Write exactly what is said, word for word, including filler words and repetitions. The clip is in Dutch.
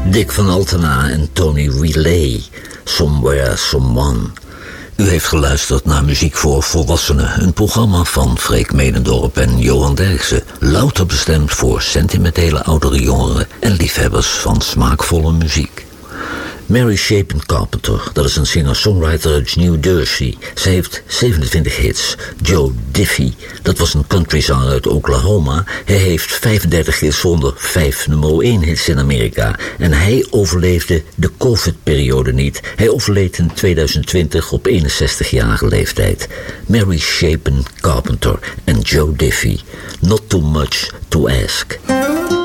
Dick van Altena en Tony Riley, Somewhere Someone. U heeft geluisterd naar Muziek voor Volwassenen, een programma van Freek Medendorp en Johan Derksen, louter bestemd voor sentimentele oudere jongeren en liefhebbers van smaakvolle muziek. Mary Chapin Carpenter, dat is een singer-songwriter uit New Jersey. Zij heeft zevenentwintig hits. Joe Diffie, dat was een countryzanger uit Oklahoma. Hij heeft vijfendertig hits zonder vijf nummer één hits in Amerika. En hij overleefde de COVID-periode niet. Hij overleed in tweeduizend twintig op eenenzestigjarige leeftijd. Mary Chapin Carpenter en Joe Diffie. Not too much to ask.